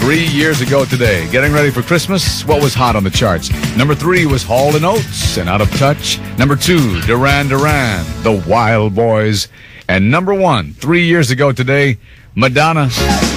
3 years ago today. Getting ready for Christmas, what was hot on the charts? Number 3 was Hall & Oates and Out of Touch. Number 2, Duran Duran, The Wild Boys. And number 1, 3 years ago today, Madonna.